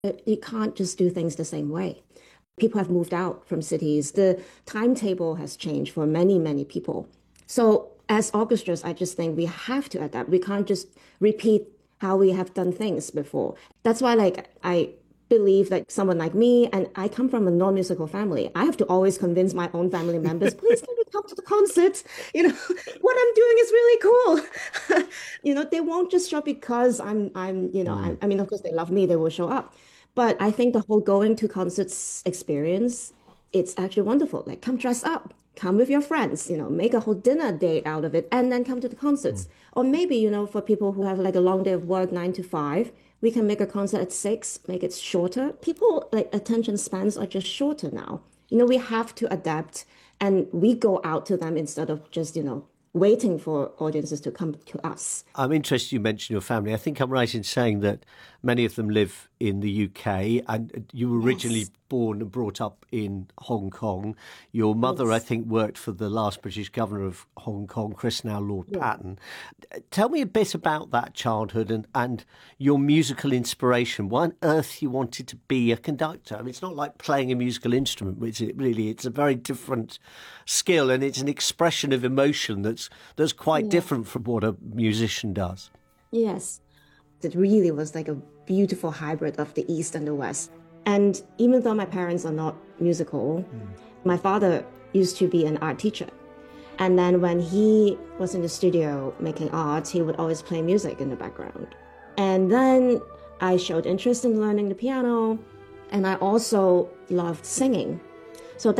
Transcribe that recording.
You can't just do things the same way. People have moved out from cities. The timetable has changed for many, many people. So as orchestras, I just think we have to adapt. We can't just repeat how we have done things before. That's why, like, I believe that someone like me, and I come from a non-musical family, I have to always convince my own family members, please can you come to the concert? You know, what I'm doing is really cool. They won't just show because Mm. I mean, of course they love me, they will show up. But I think the whole going to concerts experience, it's actually wonderful. Like, come dress up, come with your friends, make a whole dinner date out of it, and then come to the concerts. Or maybe, for people who have like a long day of work, 9 to 5, we can make a concert at 6, make it shorter. People like attention spans are just shorter now. We have to adapt and we go out to them instead of just, waiting for audiences to come to us. I'm interested you mentioned your family. I think I'm right in saying that many of them live in the UK and you were originally Yes. born and brought up in Hong Kong. Your mother, I Yes. think, worked for the last British governor of Hong Kong, Chris, now Lord Yeah. Patton. Tell me a bit about that childhood and your musical inspiration. Why on earth you wanted to be a conductor? I mean, it's not like playing a musical instrument, which it really, it's a very different skill and it's an expression of emotion that's quite Yeah. different from what a musician does. Yes. It really was like a beautiful hybrid of the East and the West. And even though my parents are not musical, my father used to be an art teacher. And then when he was in the studio making art, he would always play music in the background. And then I showed interest in learning the piano, and I also loved singing.